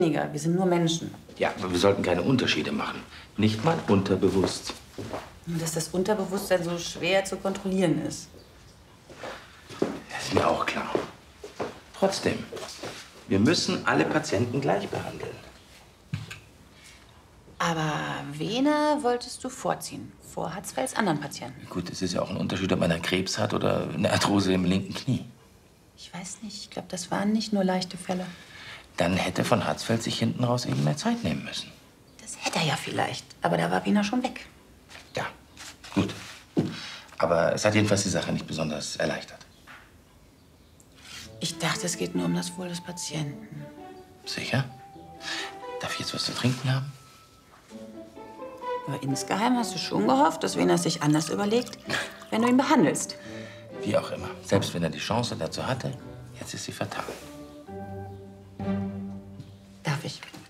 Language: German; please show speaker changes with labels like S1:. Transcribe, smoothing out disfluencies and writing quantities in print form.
S1: Wir sind nur Menschen.
S2: Ja, aber wir sollten keine Unterschiede machen. Nicht mal unterbewusst.
S1: Und dass das Unterbewusstsein so schwer zu kontrollieren ist.
S2: Das ist mir auch klar. Trotzdem, wir müssen alle Patienten gleich behandeln.
S1: Aber Vena wolltest du vorziehen, vor Hatzfelds anderen Patienten.
S2: Gut, es ist ja auch ein Unterschied, ob einer Krebs hat oder eine Arthrose im linken Knie.
S1: Ich weiß nicht, ich glaube, das waren nicht nur leichte Fälle.
S2: Dann hätte von Hatzfeld sich hinten raus eben mehr Zeit nehmen müssen.
S1: Das hätte er ja vielleicht, aber da war Vena schon weg.
S2: Ja, gut. Aber es hat jedenfalls die Sache nicht besonders erleichtert.
S1: Ich dachte, es geht nur um das Wohl des Patienten.
S2: Sicher? Darf ich jetzt was zu trinken haben?
S1: Aber insgeheim hast du schon gehofft, dass Vena es sich anders überlegt, wenn du ihn behandelst.
S2: Wie auch immer. Selbst wenn er die Chance dazu hatte, jetzt ist sie vertan.
S1: Darf ich?